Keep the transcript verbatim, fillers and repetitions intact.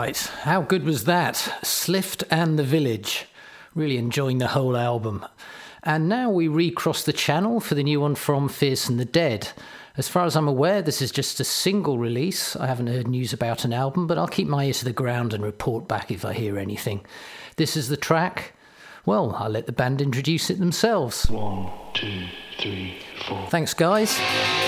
Right, how good was that? Slift and the Village. Really enjoying the whole album. And now we recross the channel for the new one from Fierce and the Dead. As far as I'm aware, this is just a single release. I haven't heard news about an album, but I'll keep my ear to the ground and report back if I hear anything. This is the track. Well, I'll let the band introduce it themselves. One, two, three, four. Thanks, guys.